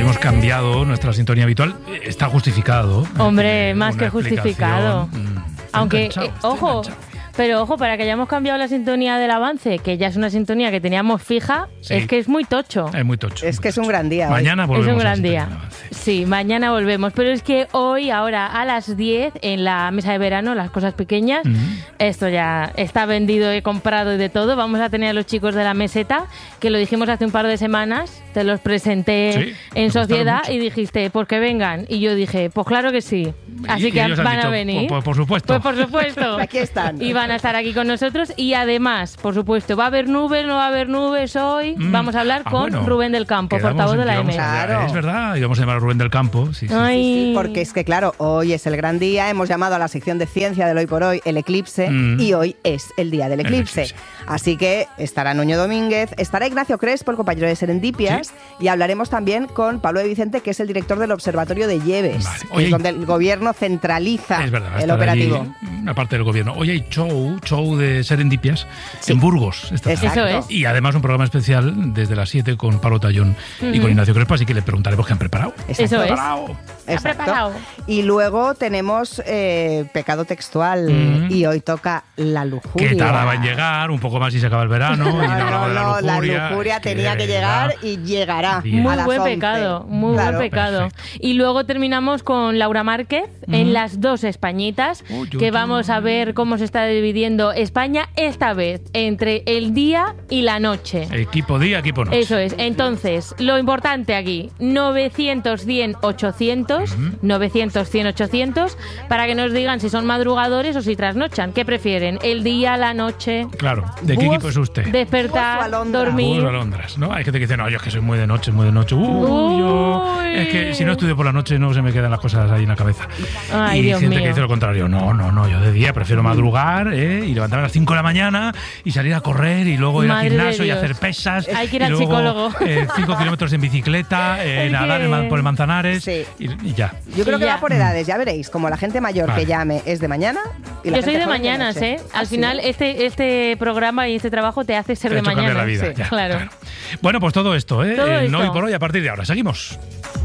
hemos cambiado nuestra sintonía habitual. Está justificado. Hombre, más que justificado. Aunque, ojo, pero ojo, para que hayamos cambiado la sintonía del avance, que ya es una sintonía que teníamos fija, sí, es que es muy tocho. Es muy tocho. Es que es un gran día. Mañana volvemos. Es un gran día. Sí, mañana volvemos. Pero es que hoy, ahora, a las 10, en la mesa de verano, las cosas pequeñas, esto ya está vendido, he comprado y de todo. Vamos a tener a los chicos de la meseta, que lo dijimos hace un par de semanas, te los presenté en sociedad y dijiste, pues que vengan. Y yo dije, pues claro que sí. Así que van a venir. Pues por supuesto. Pues por supuesto. Aquí están. Y van a estar aquí con nosotros. Y además, por supuesto, ¿va a haber nubes? ¿No va a haber nubes hoy? Vamos a hablar con Rubén del Campo, portavoz de la EMET. Claro. Es verdad, y vamos a llamar a Rubén del Campo. Sí, porque es que claro, hoy es el gran día. Hemos llamado a la sección de ciencia del Hoy por Hoy el eclipse y hoy es el día del eclipse. Así que estará Nuño Domínguez, estará Ignacio Crespo, el compañero de Serendipias, y hablaremos también con Pablo de Vicente, que es el director del Observatorio de Lleves, que es donde el gobierno centraliza el operativo. Una parte del gobierno. Hoy hay show de Serendipias en Burgos. Eso es. Y además un programa especial desde las 7 con Pablo Tallón y con Ignacio Crespo, así que le preguntaremos qué han preparado. Eso es. Preparado. Y luego tenemos pecado textual y hoy toca la lujuria. Que tardaba en llegar, un poco más y se acaba el verano. La lujuria tenía que llegar y llegará. Muy buen pecado, muy buen pecado. Y luego terminamos con Laura Márquez en Las Dos Españitas, que vamos a ver cómo se está dividiendo España esta vez entre el día y la noche. Equipo día, equipo noche. Eso es. Entonces, lo importante aquí, 900-100-800, 900-100-800, para que nos digan si son madrugadores o si trasnochan. ¿Qué prefieren? ¿El día, la noche? Claro. ¿De qué equipo es usted? Despertar, dormir. Alondras, ¿no? Hay gente que dice, no, yo es que soy muy de noche. Es que si no estudio por la noche no se me quedan las cosas ahí en la cabeza. Ay, y Dios gente mío. que dice lo contrario. No, yo de día prefiero madrugar y levantarme a las 5 de la mañana y salir a correr y luego ir al gimnasio y hacer pesas. Hay que ir al luego, psicólogo. 5 kilómetros en bicicleta, nadar por el Manzanares y ya. Yo creo que va por edades, ya veréis. Como la gente mayor que llame es de mañana. Y yo soy de mañanas, Al final este programa y este trabajo te hace ser de mañana. La vida, claro. Bueno, pues todo esto, Todo esto. Hoy por Hoy a partir de ahora. Seguimos.